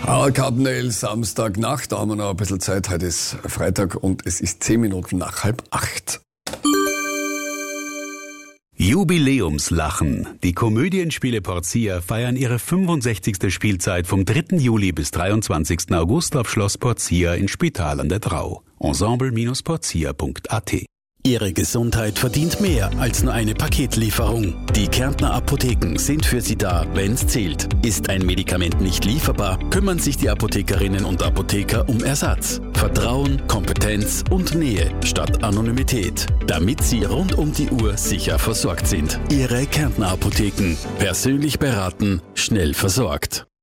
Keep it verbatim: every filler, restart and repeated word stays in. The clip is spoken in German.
Kartenel, Samstagnacht, da haben wir noch ein bisschen Zeit. Heute ist Freitag und es ist zehn Minuten nach halb acht. Jubiläumslachen. Die Komödienspiele Portia feiern ihre fünfundsechzigste Spielzeit vom dritten Juli bis dreiundzwanzigsten August auf Schloss Portia in Spital an der Drau. ensemble Bindestrich portia Punkt a t. Ihre Gesundheit verdient mehr als nur eine Paketlieferung. Die Kärntner Apotheken sind für Sie da, wenn's zählt. Ist ein Medikament nicht lieferbar, kümmern sich die Apothekerinnen und Apotheker um Ersatz. Vertrauen, Kompetenz und Nähe statt Anonymität, damit Sie rund um die Uhr sicher versorgt sind. Ihre Kärntner Apotheken. Persönlich beraten, schnell versorgt.